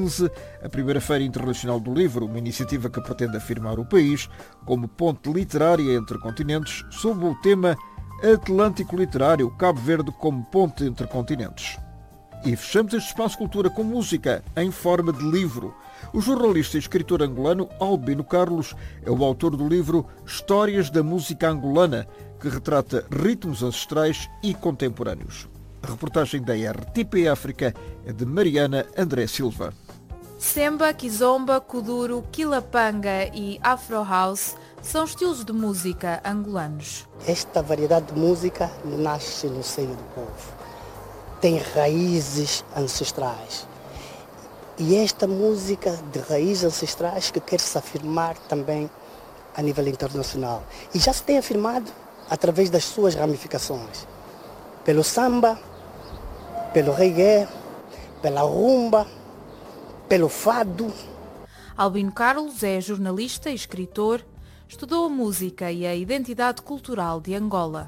Ilse, a primeira Feira Internacional do Livro, uma iniciativa que pretende afirmar o país como ponte literária entre continentes, sob o tema Atlântico Literário, Cabo Verde como ponte entre continentes. E fechamos este Espaço Cultura com música em forma de livro. O jornalista e escritor angolano Albino Carlos é o autor do livro Histórias da Música Angolana, que retrata ritmos ancestrais e contemporâneos. A reportagem da RTP África é de Mariana André Silva. Semba, Kizomba, Kuduro, Quilapanga e Afro House são estilos de música angolanos. Esta variedade de música nasce no seio do povo. Tem raízes ancestrais. E esta música de raízes ancestrais que quer se afirmar também a nível internacional. E já se tem afirmado através das suas ramificações. Pelo samba, pelo reggae, pela rumba, pelo fado. Albino Carlos é jornalista e escritor, estudou a música e a identidade cultural de Angola.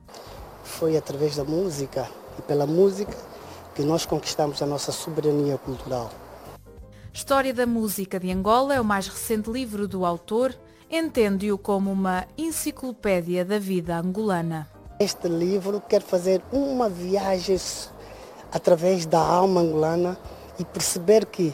Foi através da música e pela música que nós conquistamos a nossa soberania cultural. História da Música de Angola é o mais recente livro do autor, entende-o como uma enciclopédia da vida angolana. Este livro quer fazer uma viagem através da alma angolana e perceber que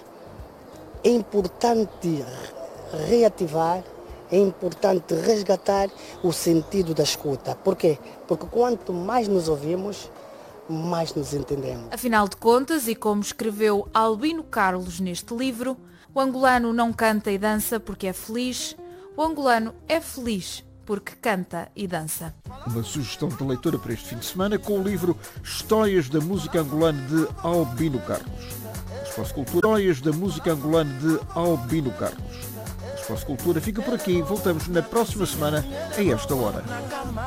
é importante reativar, é importante resgatar o sentido da escuta. Por quê? Porque quanto mais nos ouvimos, mais nos entendemos. Afinal de contas, e como escreveu Albino Carlos neste livro, o angolano não canta e dança porque é feliz, o angolano é feliz porque canta e dança. Uma sugestão de leitura para este fim de semana com o livro Histórias da Música Angolana de Albino Carlos. Espaço Cultura, Histórias da Música Angolana de Albino Carlos. Espaço Cultura fica por aqui. Voltamos na próxima semana a esta hora.